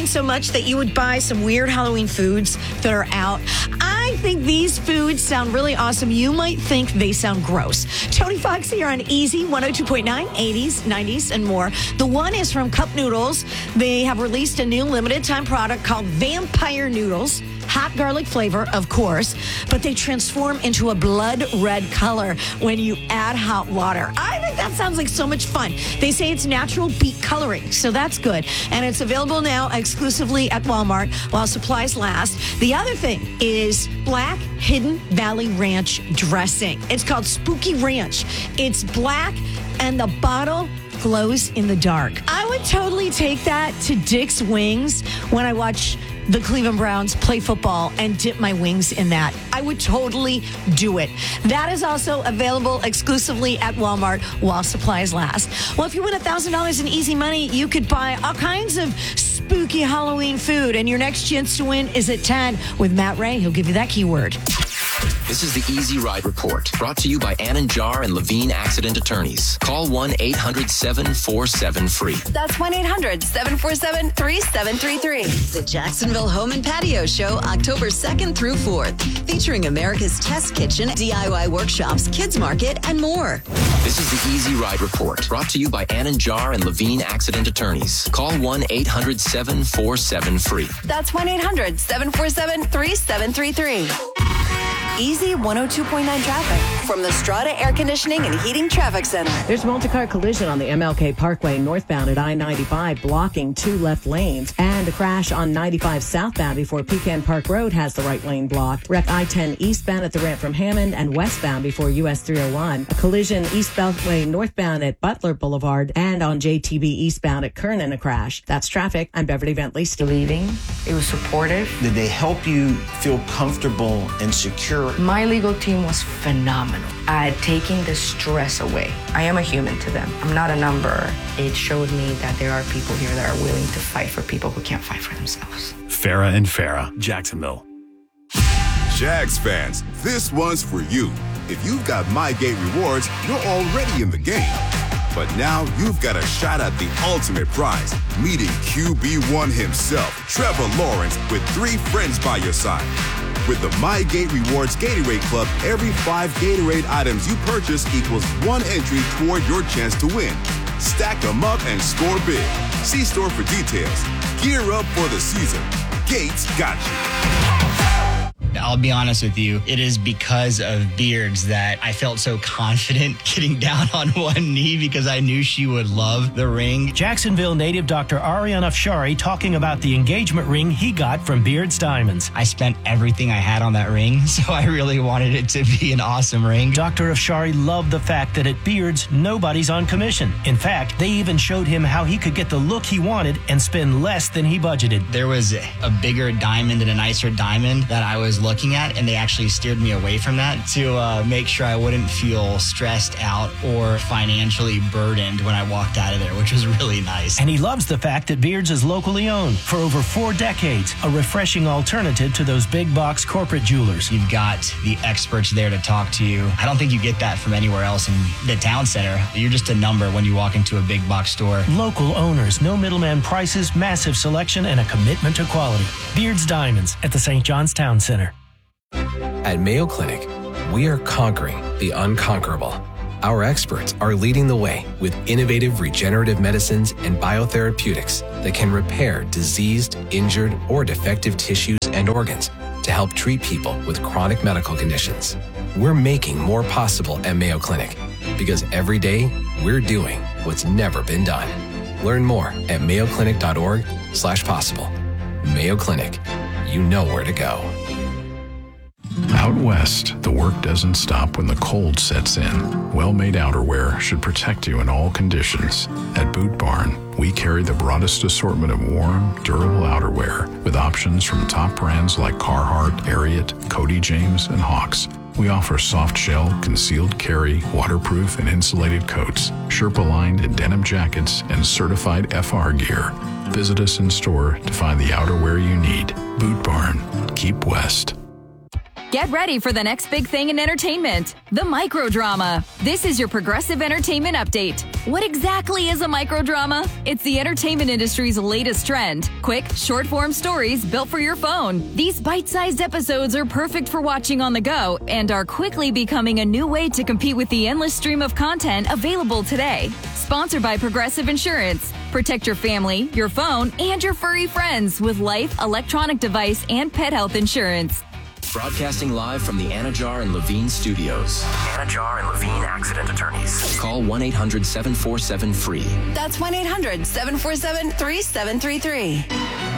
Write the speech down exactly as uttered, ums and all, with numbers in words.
Halloween so much that you would buy some weird Halloween foods that are out? I think these foods sound really awesome. You might think they sound gross. Tony Fox here on Easy one oh two point nine, eighties, nineties, and more. The one is from Cup Noodles. They have released a new limited time product called Vampire Noodles. Hot garlic flavor, of course, but they transform into a blood red color when you add hot water. I think that sounds like so much fun. They say it's natural beet coloring, so that's good. And it's available now exclusively at Walmart while supplies last. The other thing is Black Hidden Valley Ranch dressing. It's called Spooky Ranch. It's black and the bottle glows in the dark. I would totally take that to Dick's Wings when I watch the Cleveland Browns play football and dip my wings in that. I would totally do it. That is also available exclusively at Walmart while supplies last. Well, if you win one thousand dollars in easy money, you could buy all kinds of spooky Halloween food. And your next chance to win is at ten with Matt Ray. He'll give you that keyword. This is the Easy Ride Report, brought to you by Ann Jar and Levine Accident Attorneys. Call one eight hundred seven four seven free. That's one eight hundred seven four seven three seven three three. The Jacksonville Home and Patio Show, October second through fourth, featuring America's Test Kitchen, D I Y workshops, kids market, and more. This is the Easy Ride Report, brought to you by Ann Jar and Levine Accident Attorneys. Call one eight hundred seven four seven free. That's one eight hundred seven four seven three seven three three. Easy one oh two point nine traffic from the Strata Air Conditioning and Heating Traffic Center. There's a multi-car collision on the M L K Parkway northbound at I ninety-five, blocking two left lanes, and a crash on ninety-five southbound before Pecan Park Road has the right lane blocked. Wreck I ten eastbound at the ramp from Hammond and westbound before U S three oh one. A collision East Beltway northbound at Butler Boulevard and on J T B eastbound at Kernan, a crash. That's traffic. I'm Beverly Bentley. Believing, it was supportive. Did they help you feel comfortable and secure? My legal team was phenomenal at taking the stress away. I am a human to them. I'm not a number. It showed me that there are people here that are willing to fight for people who can't fight for themselves. Farah and Farah, Jacksonville. Jags fans, this one's for you. If you've got MyGate Rewards, you're already in the game. But now you've got a shot at the ultimate prize, meeting Q B one himself, Trevor Lawrence, with three friends by your side. With the MyGate Rewards Gatorade Club, every five Gatorade items you purchase equals one entry toward your chance to win. Stack them up and score big. See store for details. Gear up for the season. Gates got you. I'll be honest with you, it is because of Beards that I felt so confident getting down on one knee because I knew she would love the ring. Jacksonville native Doctor Aryan Afshari talking about the engagement ring he got from Beards Diamonds. I spent everything I had on that ring, so I really wanted it to be an awesome ring. Doctor Afshari loved the fact that at Beards, nobody's on commission. In fact, they even showed him how he could get the look he wanted and spend less than he budgeted. There was a bigger diamond and a nicer diamond that I was looking at, and they actually steered me away from that to uh, make sure I wouldn't feel stressed out or financially burdened when I walked out of there, which was really nice. And he loves the fact that Beards is locally owned for over four decades, a refreshing alternative to those big box corporate jewelers. You've got the experts there to talk to you. I don't think you get that from anywhere else in the town center. You're just a number when you walk into a big box store. Local owners, no middleman prices, massive selection, and a commitment to quality. Beards Diamonds at the Saint John's Town Center. At Mayo Clinic, we are conquering the unconquerable. Our experts are leading the way with innovative regenerative medicines and biotherapeutics that can repair diseased, injured, or defective tissues and organs to help treat people with chronic medical conditions. We're making more possible at Mayo Clinic because every day we're doing what's never been done. Learn more at mayoclinic.org slash possible. Mayo Clinic, you know where to go. Out west, the work doesn't stop when the cold sets in. Well-made outerwear should protect you in all conditions. At Boot Barn, we carry the broadest assortment of warm, durable outerwear with options from top brands like Carhartt, Ariat, Cody James, and Hawks. We offer soft shell, concealed carry, waterproof and insulated coats, Sherpa-lined and denim jackets, and certified F R gear. Visit us in store to find the outerwear you need. Boot Barn. Keep west. Get ready for the next big thing in entertainment, the microdrama. This is your Progressive Entertainment Update. What exactly is a microdrama? It's the entertainment industry's latest trend. Quick, short-form stories built for your phone. These bite-sized episodes are perfect for watching on the go and are quickly becoming a new way to compete with the endless stream of content available today. Sponsored by Progressive Insurance. Protect your family, your phone, and your furry friends with life, electronic device, and pet health insurance. Broadcasting live from the Anajar and Levine studios. Anajar and Levine Accident Attorneys. Call one eight hundred seven four seven free. That's one eight hundred seven four seven three seven three three.